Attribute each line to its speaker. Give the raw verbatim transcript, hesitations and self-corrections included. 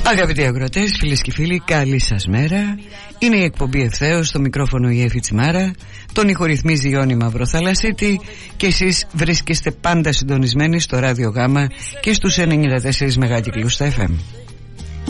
Speaker 1: Αγαπητοί ακροατές, φίλες και φίλοι, καλή σας μέρα. Είναι η εκπομπή Ευθέως, στο μικρόφωνο η Εφη Τσιμάρα. Τον ηχορυθμίζει η Ιόνη Μαυροθαλασσίτη. Και εσείς βρίσκεστε πάντα συντονισμένοι στο Ράδιο Γάμα και στους ενενήντα τέσσερα μεγάκυκλους στα εφ εμ.